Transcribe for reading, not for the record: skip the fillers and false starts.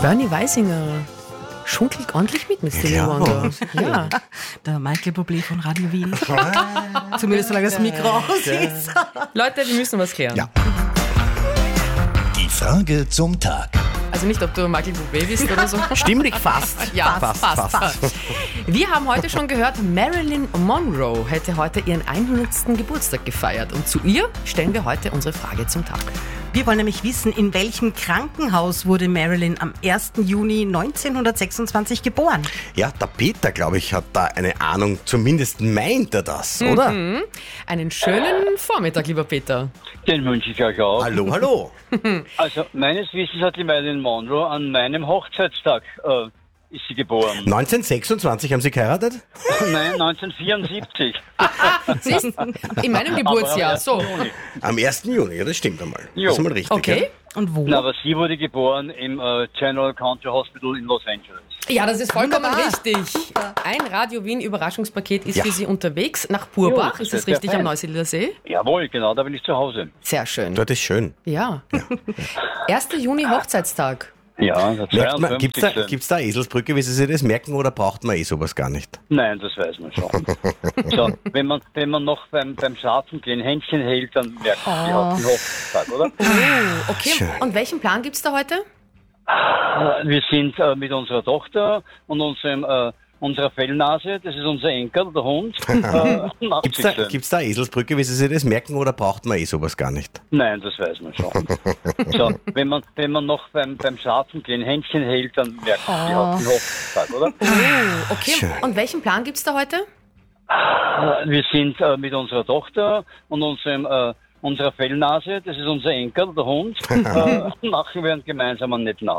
Bernie Weisinger schunkelt ordentlich mit Stevie Wonder. Ja. Der Michael Bublé von Radio Wien. Zumindest solange das Mikro aus ist. Leute, wir müssen was klären. Ja. Die Frage zum Tag. Also nicht, ob du Michael Bublé bist oder so. Stimmlich fast. Ja, fast. Wir haben heute schon gehört, Marilyn Monroe hätte heute ihren 100. Geburtstag gefeiert. Und zu ihr stellen wir heute unsere Frage zum Tag. Wir wollen nämlich wissen, in welchem Krankenhaus wurde Marilyn am 1. Juni 1926 geboren? Ja, der Peter, glaube ich, hat da eine Ahnung. Zumindest meint er das, oder? Einen schönen Vormittag, lieber Peter. Den wünsche ich euch auch. Hallo, hallo. Also meines Wissens hat die Marilyn Monroe an meinem Hochzeitstag ist sie geboren. 1926 haben Sie geheiratet? Nein, 1974. Siehst, in meinem Geburtsjahr, so. Am 1. Juni, ja, das stimmt einmal. Jo. Das ist einmal richtig. Okay. Und wo? Na, aber sie wurde geboren im General Country Hospital in Los Angeles. Ja, das ist vollkommen Wunderbar. richtig. Ein Radio Wien Überraschungspaket ist Ja. für Sie unterwegs nach Purbach. Jo, Ist das sehr richtig fein. am Neusiedler See? Jawohl, genau, da bin ich zu Hause. Sehr schön. Dort ist schön. Ja. 1. Juni Hochzeitstag. Ja, der Merkt man, 52. gibt's da eine Eselsbrücke, wie Sie sich das merken, oder braucht man sowas gar nicht? Nein, das weiß man schon. So, wenn man noch beim Schlafengehen Händchen hält, dann merkt man, die hat den Hochzeitstag, oder? Oh, okay. Schön. Und welchen Plan gibt's da heute? Wir sind mit unserer Tochter und unserer Fellnase, das ist unser Enkel, der Hund, nachsichern. Gibt's da eine Eselsbrücke, wie Sie sich das merken, oder braucht man sowas gar nicht? Nein, das weiß man schon. So, wenn man noch beim Schlafengehen Händchen hält, dann merkt man, die hat den Hochzeitstag, oder? Oh, okay. Schön. Und welchen Plan gibt's da heute? Wir sind mit unserer Tochter und unserer Fellnase, das ist unser Enkel, der Hund, machen wir einen gemeinsamen netten